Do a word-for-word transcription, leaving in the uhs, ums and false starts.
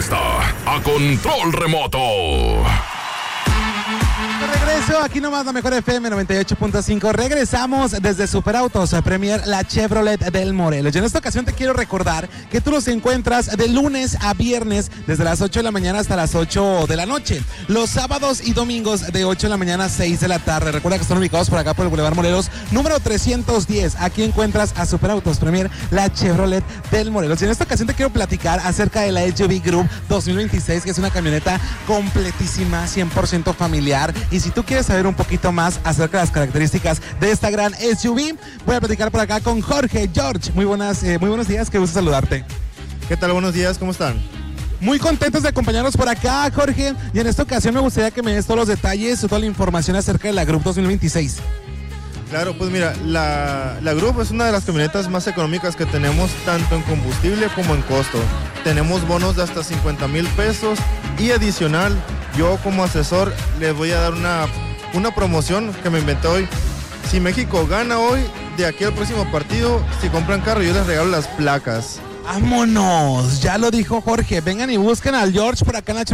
está a control remoto. De regreso, aquí nomás la mejor F M noventa y ocho punto cinco. Regresamos desde Superautos Premier, la Chevrolet del Morelos. Y en esta ocasión te quiero recordar que tú los encuentras de lunes a viernes desde las ocho de la mañana hasta las ocho de la noche. Los sábados y domingos de ocho de la mañana a seis de la tarde. Recuerda que están ubicados por acá por el Boulevard Morelos, número trescientos diez. Aquí encuentras a Superautos Premier, la Chevrolet del Morelos. Y en esta ocasión te quiero platicar acerca de la S U V Group dos mil veintiséis, que es una camioneta completísima, cien por ciento familiar. Y si tú quieres saber un poquito más acerca de las características de esta gran S U V, voy a platicar por acá con Jorge. George, muy buenas, eh, muy buenos días, qué gusto saludarte. ¿Qué tal? Buenos días, ¿cómo están? Muy contentos de acompañarnos por acá, Jorge. Y en esta ocasión me gustaría que me des todos los detalles, toda la información acerca de la Group dos mil veintiséis. Claro, pues mira, la, la Group es una de las camionetas más económicas que tenemos, tanto en combustible como en costo. Tenemos bonos de hasta cincuenta mil pesos y adicional, yo como asesor les voy a dar una, una promoción que me inventé hoy. Si México gana hoy, de aquí al próximo partido, si compran carro, yo les regalo las placas. ¡Vámonos! Ya lo dijo Jorge. Vengan y busquen al George por acá en la